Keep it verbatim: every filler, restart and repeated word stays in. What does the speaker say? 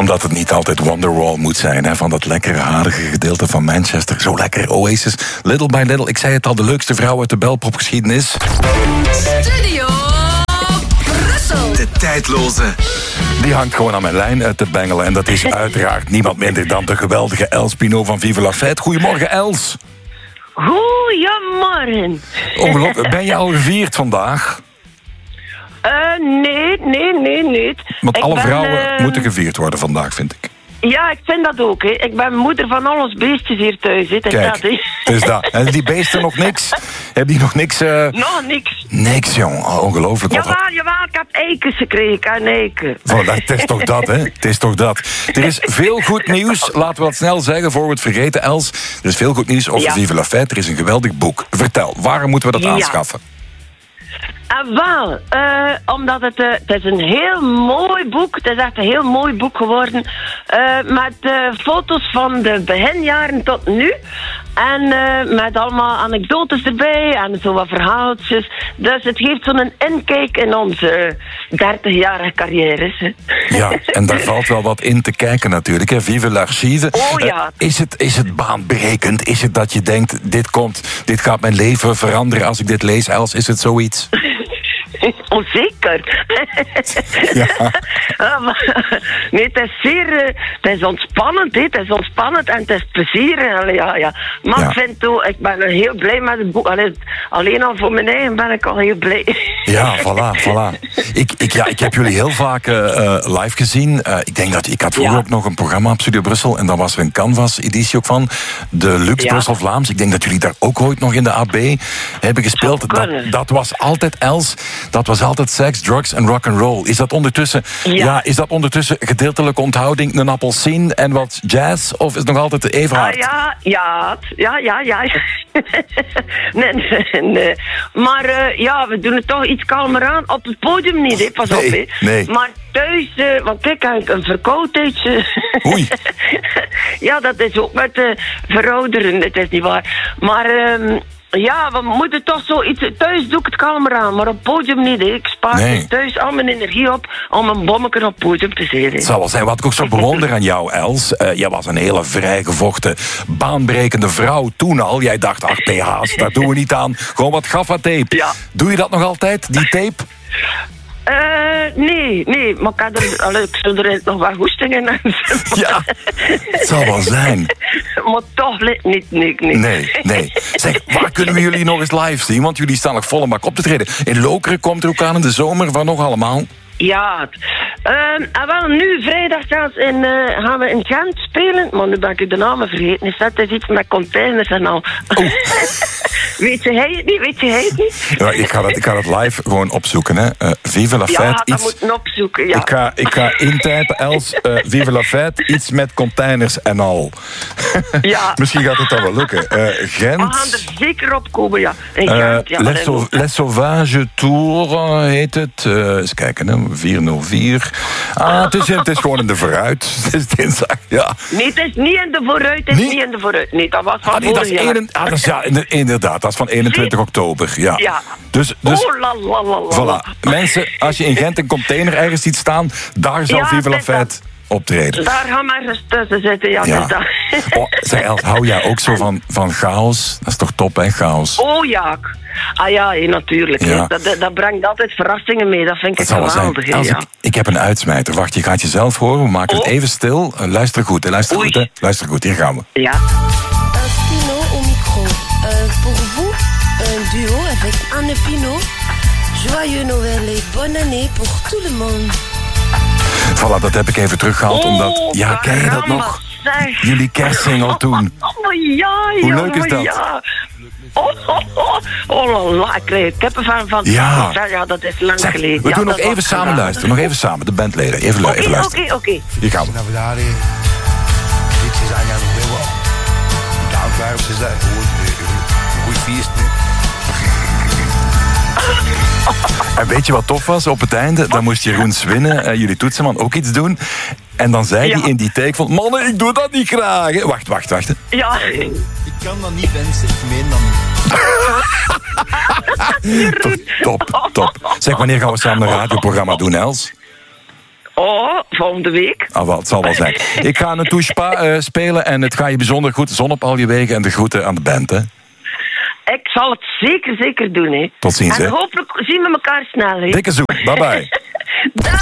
Omdat het niet altijd Wonderwall moet zijn, hè, van dat lekkere harige gedeelte van Manchester. Zo lekker Oasis, little by little. Ik zei het al, de leukste vrouw uit de belpopgeschiedenis. Studio Brussel. De tijdloze. Die hangt gewoon aan mijn lijn uit te bengelen. En dat is uiteraard niemand minder dan de geweldige Els Pinault van Vive la Fête. Goedemorgen, Els. Goedemorgen. Ongelooflijk. Ben je al gevierd vandaag? Uh, nee, nee, nee, nee. Want ik alle ben, vrouwen uh, moeten gevierd worden vandaag, vind ik. Ja, ik vind dat ook. Hè. Ik ben moeder van al ons beestjes hier thuis. Hè. Het is Kijk, dat, hè. het is dat. En die beesten nog niks? Heb die nog niks? Uh... Nog niks. Niks, jong. Oh, ongelooflijk. Jawel, jawel, ik heb eikens gekregen. Ik heb eiken. Voilà, het is toch dat, hè? Het is toch dat. Er is veel goed nieuws. Laten we dat snel zeggen, voor we het vergeten, Els. Er is veel goed nieuws over Ja. Vive la Fête. Er is een geweldig boek. Vertel, waarom moeten we dat Ja. aanschaffen? En wel, uh, omdat het, uh, het is een heel mooi boek. Het is echt een heel mooi boek geworden. Uh, met uh, foto's van de beginjaren tot nu. En uh, met allemaal anekdotes erbij en zo wat verhaaltjes. Dus het geeft zo'n inkijk in onze dertigjarige carrières. Hè. Ja, en daar valt wel wat in te kijken natuurlijk. Hè. Vive l'Archive. Oh ja. Uh, is, het, is het baanbrekend? Is het dat je denkt, dit komt, dit gaat mijn leven veranderen als ik dit lees? Els, is het zoiets? Onzeker. Ja. Ja, maar, nee, het is zeer... uh, het is ontspannend, hè. Het is ontspannend en het is plezier. Allee, ja, ja. Maar Ja. ik vind ook... Ik ben heel blij met het boek. Allee, alleen al voor mijn eigen ben ik al heel blij. Ja, voilà, voilà. Ik, ik, ja, ik heb jullie heel vaak uh, live gezien. Uh, ik denk dat ik had vroeger Ja. ook nog een programma op Studio Brussel. En dan was er een Canvas-editie ook van. De Lux Ja. Brussel-Vlaams. Ik denk dat jullie daar ook ooit nog in de A B hebben gespeeld. Zou kunnen. Dat, dat was altijd, Els, dat was altijd seks, drugs en rock'n'roll. Is dat ondertussen, ja. Ja. is dat ondertussen gedeeltelijke onthouding, een appelsien en wat jazz? Of is het nog altijd de Everhard? Ah, ja, ja, ja, ja, ja. nee, nee, nee. Maar uh, ja, we doen het toch iets kalmer aan. Op het podium niet, hè. Pas Nee, op, hè. nee. Maar thuis, uh, want ik heb een verkoudheidje. Oei. Ja, dat is ook met uh, verouderen, dat is niet waar. Maar... Um, ja, we moeten toch zoiets... Thuis doe ik het kalmer aan, maar op het podium niet. Hè. Ik spaar Nee. thuis al mijn energie op om een bommetje op het podium te zetten. Het zal wel zijn. Wat ik ook zo bewonder aan jou, Els. Uh, jij was een hele vrijgevochten, baanbrekende vrouw toen al. Jij dacht, ach, P H's, daar doen we niet aan. Gewoon wat gaffa-tape. Ja. Doe je dat nog altijd, die tape? Uh, nee, nee, maar ik, had er, allee, ik zou er nog wat hoestingen en zo. Ja, het zal wel zijn. Maar toch li- niet, nee, nee. Nee, nee. Zeg, waar kunnen we jullie nog eens live zien? Want jullie staan nog volle bak op te treden. In Lokeren komt er ook aan in de zomer, van nog allemaal. Ja, um, en wel nu vrijdag gaan, in, uh, gaan we in Gent spelen, maar nu ben ik de namen vergeten. Is dat is iets met containers en al. Oh. Weet je hij het niet? Weet je hij het niet? Ja, ik, ga dat, ik ga dat live gewoon opzoeken. Hè. Uh, Vive la Ja, Fête. dat Iets... moet opzoeken, ja. Ik ga, ik ga intypen, Els, uh, Vive la Fête, iets met containers en al. Ja. Misschien gaat het dan wel lukken. Uh, Gent. We gaan er zeker op komen, ja. In Uh, Gent, ja. Les, Sau- Les Sauvages Tour uh, heet het. Uh, eens kijken, hè. vier nul vier. Ah, het is, het is gewoon in de vooruit. Het is dinsdag, ja. Nee, het is niet in de vooruit, het is Nee? niet in de vooruit. Nee, dat was van Ah, nee, dat is, vorig jaar. een, ah, dat is ja, in- inderdaad, dat is van eenentwintig oktober. Ja. Ja. Dus, dus Oh, la, la, la, la. voilà. Mensen, als je in Gent een container ergens ziet staan, daar zal Ja, Vive la het is dat. Fête optreden. Daar gaan we ergens tussen zitten, ja. Ja. Dus dat. Oh, zeg Els, hou jij ook zo van, van chaos? Dat is toch top, hè, chaos? Oh ja. Ah ja, hé, natuurlijk. Ja. Hè. Dat, dat, dat brengt altijd verrassingen mee. Dat vind Dat ik zal wel zijn. geweldig. hè, Els, ja. ik, ik heb een uitsmijter. Wacht, je gaat jezelf horen. We maken het Oh. even stil. Uh, luister goed, hè. Luister Oei. goed, hè. Luister goed, hier gaan we. Ja. Un Pinot au micro. Euh, pour vous, un duo avec Anne Pinot. Joyeux Noël et bonne année pour tout le monde. Voilà, dat heb ik even teruggehaald, Oh, omdat... Ja, ken je dat caramba, nog? zeg. Jullie kerstsingel toen. Oh, maar ja, Hoe ja, leuk is maar dat? Ja. Oh, oh, oh, oh, la, la, ik krijg kippenvel van. Ja. Ja, ja, dat is lang Zeg, geleden. we ja, doen nog dat even was samen geweldig. luisteren. Nog even samen, de bandleden. Even, lu- Oké, even luisteren. oké, oké. Hier gaan we. Navidad, dit is año nuevo. Nou, claro, ze zijn gewoon een goed feest. En weet je wat tof was op het einde? Dan moest Jeroen Swinnen, uh, jullie toetsenman, ook iets doen. En dan zei Ja. hij in die take van... Mannen, ik doe dat niet graag. hè." Wacht, wacht, wacht. hè. Ja. Ik kan dat niet wensen, ik meen dat niet. Top, top, top. Zeg, wanneer gaan we samen een radioprogramma doen, Els? Oh, volgende week. Ah, wel, het zal wel zijn. Ik ga een touche pas uh, spelen en het gaat je bijzonder goed. Zon op al je wegen en de groeten aan de band, hè. Ik zal het zeker, zeker doen, hè. Tot ziens, en hè. hopelijk zien we elkaar snel, hè. Dikke zoek. Bye bye. Dag.